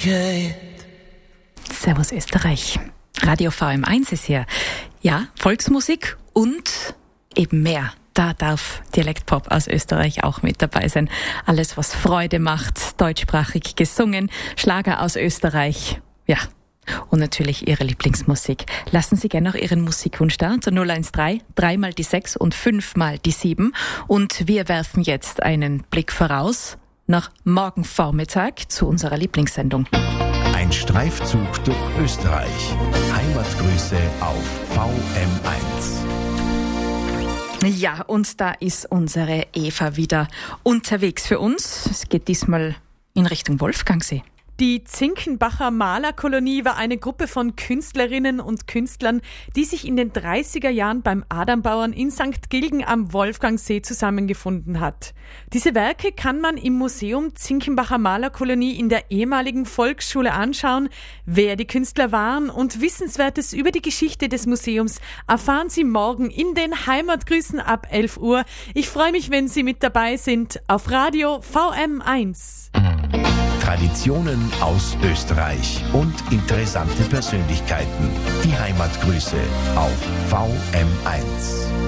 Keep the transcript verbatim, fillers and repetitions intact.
geht. Servus Österreich. Radio V M eins ist hier. Ja, Volksmusik und eben mehr. Da darf Dialektpop aus Österreich auch mit dabei sein. Alles, was Freude macht, deutschsprachig gesungen, Schlager aus Österreich. Ja, und natürlich Ihre Lieblingsmusik. Lassen Sie gerne auch Ihren Musikwunsch da unter null eins drei, drei mal die sechs und fünf mal die sieben. Und wir werfen jetzt einen Blick voraus nach morgen Vormittag zu unserer Lieblingssendung. Ein Streifzug durch Österreich. Heimatgrüße auf V M eins. Ja, und da ist unsere Eva wieder unterwegs für uns. Es geht diesmal in Richtung Wolfgangsee. Die Zinkenbacher Malerkolonie war eine Gruppe von Künstlerinnen und Künstlern, die sich in den dreißiger Jahren beim Adambauern in Sankt Gilgen am Wolfgangsee zusammengefunden hat. Diese Werke kann man im Museum Zinkenbacher Malerkolonie in der ehemaligen Volksschule anschauen. Wer die Künstler waren und Wissenswertes über die Geschichte des Museums erfahren Sie morgen in den Heimatgrüßen ab elf Uhr. Ich freue mich, wenn Sie mit dabei sind auf Radio V M eins. Traditionen aus Österreich und interessante Persönlichkeiten. Die Heimatgrüße auf V M eins.